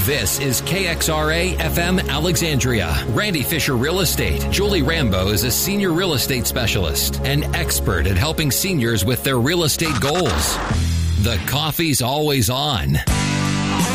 This is KXRA FM Alexandria. Randy Fisher Real Estate. Julie Rambo is a senior real estate specialist and expert at helping seniors with their real estate goals. The coffee's always on.